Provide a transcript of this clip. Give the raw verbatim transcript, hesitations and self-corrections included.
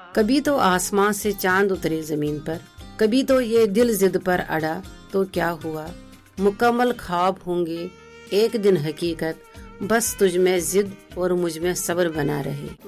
कभी तो आसमां से चांद उतरे जमीन पर, कभी तो ये दिल जिद पर अड़ा, तो क्या हुआ, मुकम्मल ख्वाब होंगे एक दिन हकीकत, बस तुझ में जिद और मुझ में सब्र बना रहे।